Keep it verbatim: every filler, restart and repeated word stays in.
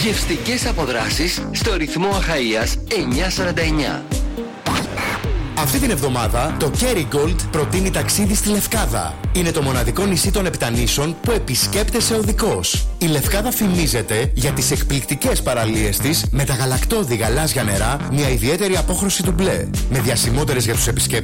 Γευστικές αποδράσεις στο ρυθμό Αχαΐας εννιακόσια σαράντα εννιά. Αυτή την εβδομάδα το Kerrygold προτείνει ταξίδι στη Λευκάδα. Είναι το μοναδικό νησί των Επτανήσων που επισκέπτεσαι οδικός. Η Λευκάδα φημίζεται για τις εκπληκτικές παραλίες της με τα γαλακτώδη γαλάζια νερά, μια ιδιαίτερη απόχρωση του μπλε. Με διασημότερες για τους επισκέπτες